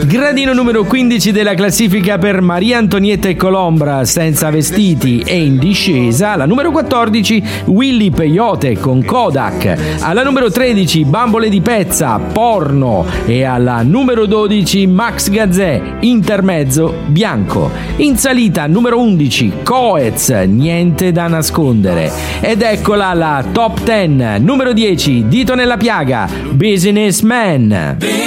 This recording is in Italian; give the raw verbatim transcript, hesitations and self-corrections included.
Gradino numero quindici della classifica per Maria Antonietta e Colombra, Senza vestiti, e in discesa la numero quattordici Willy Peyote con Kodak, alla numero tredici Bambole di Pezza, Porno, e alla numero dodici Max Gazzè, Intermezzo Bianco. In salita numero undici Coez, Niente da nascondere. Ed eccola la top dieci, numero dieci Dito nella piaga, Businessman.